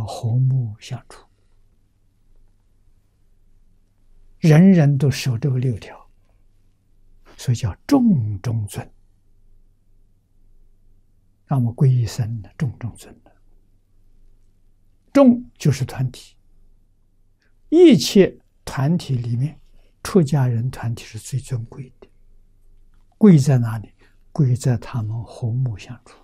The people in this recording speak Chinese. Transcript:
要和睦相处，人人都守这个6条，所以叫众中尊。让我们皈依僧的众中尊的，众就是团体，一切团体里面，出家人团体是最尊贵的。贵在哪里？贵在他们和睦相处。